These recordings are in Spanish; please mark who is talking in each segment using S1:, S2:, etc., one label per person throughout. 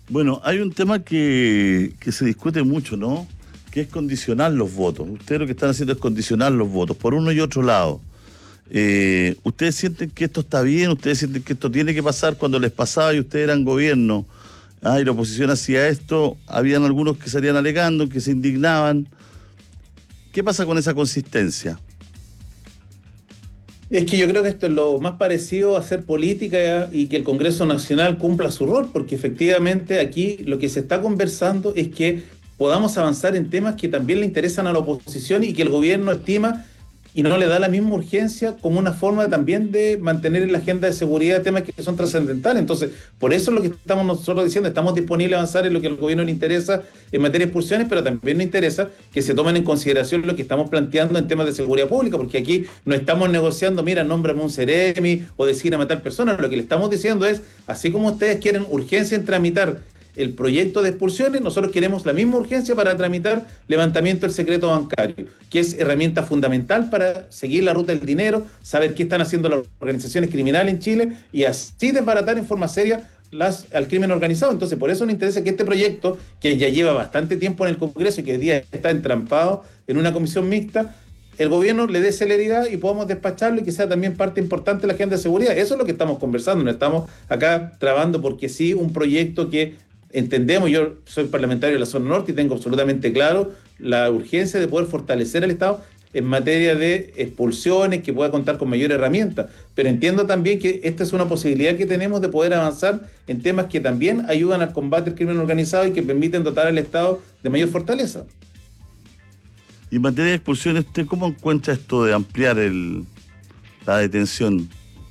S1: Bueno, hay un tema que se discute mucho, ¿no? Que es condicionar los votos. Ustedes lo que están haciendo es condicionar los votos por uno y otro lado. ¿Ustedes sienten que esto está bien? ¿Ustedes sienten que esto tiene que pasar cuando les pasaba y ustedes eran gobierno? Y la oposición hacía esto, habían algunos que salían alegando, que se indignaban. ¿Qué pasa con esa consistencia?
S2: Es que yo creo que esto es lo más parecido a hacer política y que el Congreso Nacional cumpla su rol, porque efectivamente aquí lo que se está conversando es que podamos avanzar en temas que también le interesan a la oposición y que el gobierno estima y no le da la misma urgencia como una forma también de mantener en la agenda de seguridad temas que son trascendentales. Entonces, por eso es lo que estamos nosotros diciendo, estamos disponibles a avanzar en lo que al gobierno le interesa en materia de expulsiones, pero también nos interesa que se tomen en consideración lo que estamos planteando en temas de seguridad pública, porque aquí no estamos negociando, mira, nómbrame un seremi o decir a matar personas, lo que le estamos diciendo es, así como ustedes quieren urgencia en tramitar el proyecto de expulsiones, nosotros queremos la misma urgencia para tramitar levantamiento del secreto bancario, que es herramienta fundamental para seguir la ruta del dinero, saber qué están haciendo las organizaciones criminales en Chile y así desbaratar en forma seria al crimen organizado. Entonces, por eso nos interesa que este proyecto, que ya lleva bastante tiempo en el Congreso y que hoy día está entrampado en una comisión mixta, el gobierno le dé celeridad y podamos despacharlo y que sea también parte importante de la agenda de seguridad. Eso es lo que estamos conversando, no estamos acá trabando porque sí un proyecto que entendemos. Yo soy parlamentario de la zona norte y tengo absolutamente claro la urgencia de poder fortalecer al Estado en materia de expulsiones, que pueda contar con mayor herramienta. Pero entiendo también que esta es una posibilidad que tenemos de poder avanzar en temas que también ayudan al combate al crimen organizado y que permiten dotar al Estado de mayor fortaleza.
S1: Y en materia de expulsiones, ¿usted cómo encuentra esto de ampliar la detención?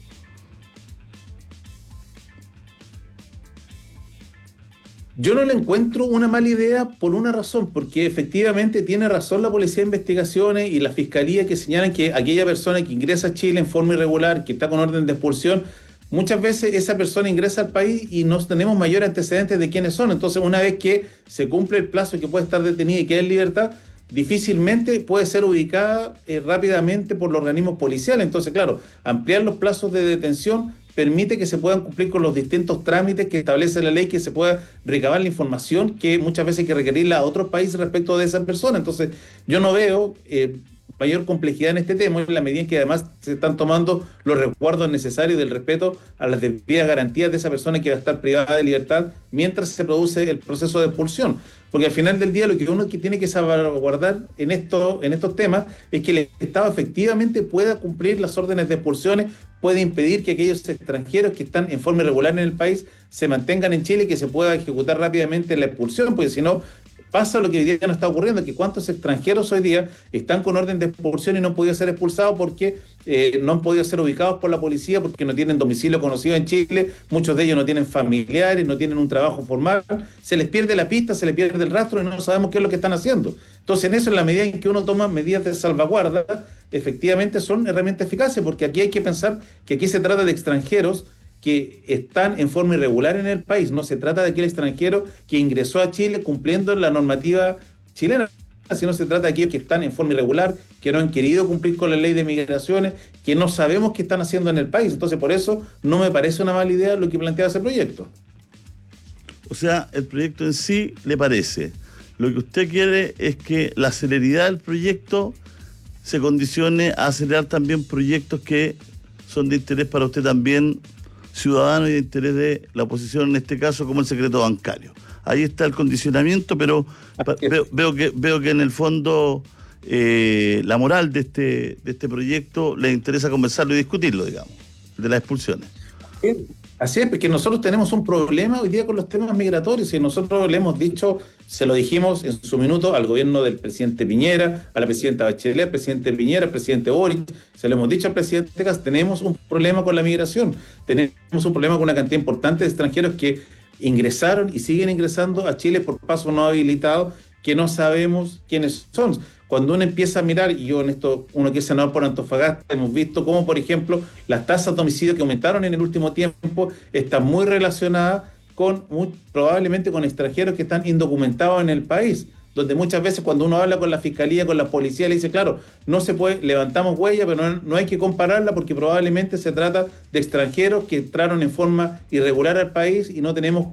S2: Yo no le encuentro una mala idea por una razón, porque efectivamente tiene razón la Policía de Investigaciones y la Fiscalía que señalan que aquella persona que ingresa a Chile en forma irregular, que está con orden de expulsión, muchas veces esa persona ingresa al país y no tenemos mayores antecedentes de quiénes son. Entonces, una vez que se cumple el plazo que puede estar detenida y queda en libertad, difícilmente puede ser ubicada rápidamente por los organismos policiales. Entonces, claro, ampliar los plazos de detención permite que se puedan cumplir con los distintos trámites que establece la ley, que se pueda recabar la información que muchas veces hay que requerirla a otros países respecto de esa persona. Entonces, yo no veo mayor complejidad en este tema, en la medida en que además se están tomando los resguardos necesarios del respeto a las debidas garantías de esa persona que va a estar privada de libertad mientras se produce el proceso de expulsión. Porque al final del día lo que uno tiene que salvaguardar en estos temas es que el Estado efectivamente pueda cumplir las órdenes de expulsiones, puede impedir que aquellos extranjeros que están en forma irregular en el país se mantengan en Chile y que se pueda ejecutar rápidamente la expulsión, porque si no pasa lo que hoy día no está ocurriendo, que cuántos extranjeros hoy día están con orden de expulsión y no han podido ser expulsados porque no han podido ser ubicados por la policía, porque no tienen domicilio conocido en Chile, muchos de ellos no tienen familiares, no tienen un trabajo formal, se les pierde la pista, se les pierde el rastro y no sabemos qué es lo que están haciendo. Entonces, en eso, en la medida en que uno toma medidas de salvaguarda, efectivamente son herramientas eficaces, porque aquí hay que pensar que aquí se trata de extranjeros que están en forma irregular en el país. No se trata de aquel extranjero que ingresó a Chile cumpliendo la normativa chilena, sino se trata de aquellos que están en forma irregular, que no han querido cumplir con la ley de migraciones, que no sabemos qué están haciendo en el país. Entonces, por eso no me parece una mala idea lo que plantea ese proyecto.
S1: O sea, el proyecto en sí le parece. Lo que usted quiere es que la celeridad del proyecto se condicione a acelerar también proyectos que son de interés para usted también, ciudadano, y de interés de la oposición en este caso, como el secreto bancario. Ahí está el condicionamiento, pero veo que en el fondo la moral de este proyecto le interesa conversarlo y discutirlo, digamos, de las expulsiones.
S2: Así es, porque nosotros tenemos un problema hoy día con los temas migratorios y nosotros le hemos dicho, se lo dijimos en su minuto al gobierno del presidente Piñera, a la presidenta Bachelet, al presidente Piñera, al presidente Boric, se lo hemos dicho al presidente Gas, tenemos un problema con la migración, tenemos un problema con una cantidad importante de extranjeros que ingresaron y siguen ingresando a Chile por paso no habilitado, que no sabemos quiénes son. Cuando uno empieza a mirar, y yo en esto, uno que es senador por Antofagasta, hemos visto cómo, por ejemplo, las tasas de homicidio que aumentaron en el último tiempo están muy relacionadas probablemente con extranjeros que están indocumentados en el país, donde muchas veces cuando uno habla con la fiscalía, con la policía, le dice, claro, no se puede, levantamos huella, pero no hay que compararla porque probablemente se trata de extranjeros que entraron en forma irregular al país y no tenemos